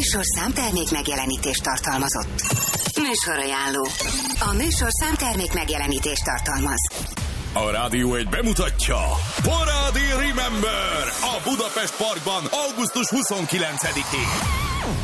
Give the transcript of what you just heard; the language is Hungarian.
műsorszám termék megjelenítést tartalmazott. Műsorajánló. A műsorszám termék megjelenítést tartalmaz. A Rádió 1 bemutatja Parádi Remember a Budapest Parkban augusztus 29-én.